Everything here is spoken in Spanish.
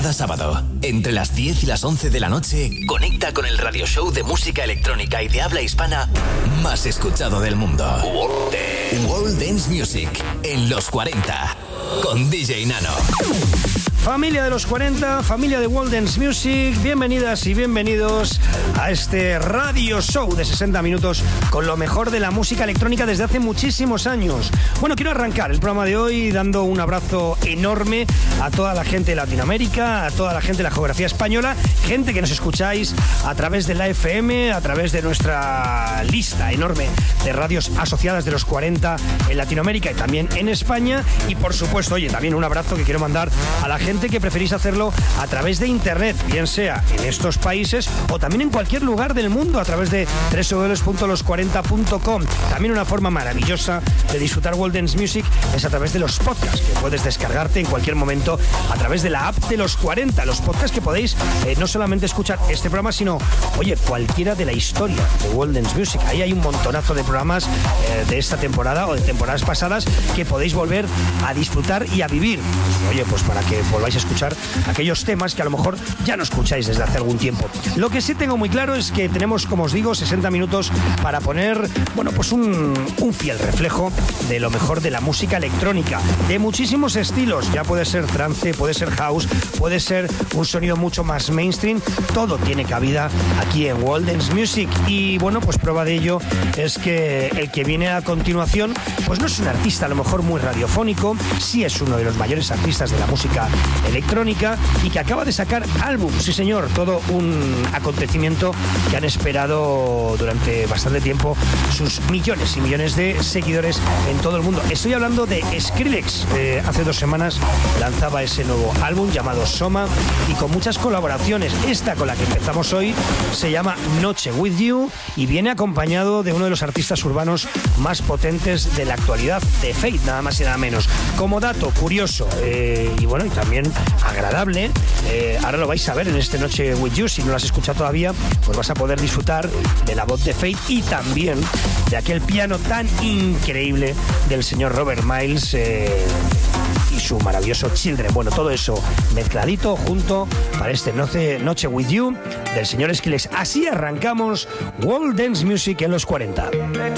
Cada sábado, entre las 10 y las 11 de la noche, conecta con el radio show de música electrónica y de habla hispana más escuchado del mundo. World Dance Music en los 40 con DJ Nano. Familia de los 40, familia de World Dance Music, bienvenidas y bienvenidos a este radio show de 60 minutos con lo mejor de la música electrónica desde hace muchísimos años. Bueno, quiero arrancar el programa de hoy dando un abrazo enorme a toda la gente de Latinoamérica, a toda la gente de la geografía española, gente que nos escucháis a través de la FM, a través de nuestra lista enorme de radios asociadas de los 40 en Latinoamérica y también en España. Y por supuesto, oye, también un abrazo que quiero mandar a la gente que preferís hacerlo a través de internet, bien sea en estos países o también en cualquier lugar del mundo a través de www.los40.com. También una forma maravillosa de disfrutar World Dance Music es a través de los podcasts que puedes descargarte en cualquier momento a través de la app de los 40. Los podcasts que podéis no solamente escuchar este programa, sino, oye, cualquiera de la historia de World Dance Music. Ahí hay un montonazo de programas de esta temporada o de temporadas pasadas que podéis volver a disfrutar y a vivir. Oye, pues para que volváis a escuchar aquellos temas que a lo mejor ya no escucháis desde hace algún tiempo. Lo que sí tengo muy claro es que tenemos, como os digo, 60 minutos para poner, bueno, pues un fiel reflejo de lo mejor de la música electrónica, de muchísimos estilos. Ya puede ser trance, puede ser house, puede ser un sonido mucho más mainstream. Todo tiene cabida aquí en World Dance Music. Y bueno, pues prueba de ello es que el que viene a continuación, pues no es un artista a lo mejor muy radiofónico, sí es uno de los mayores artistas de la música electrónica y que acaba de sacar álbum. Sí, señor, todo un acontecimiento que han esperado durante bastante tiempo sus millones y millones de seguidores en todo el mundo. Estoy hablando de Skrillex. Hace 2 semanas lanzaba ese nuevo álbum llamado Soma y con muchas colaboraciones. Esta con la que empezamos hoy se llama Noche With You y viene acompañado de uno de los artistas urbanos más potentes de la actualidad, de Fate, nada más y nada menos. Como dato curioso y bueno, y también agradable, ahora lo vais a ver en este Noche With You. Si no lo has escuchado todavía, pues vas a poder disfrutar de la voz de Fate y también de aquel piano tan increíble del señor Robert Miles y su maravilloso Children. Bueno, todo eso mezcladito junto para este Noche With You del señor Skrillex. Así arrancamos World Dance Music en los 40.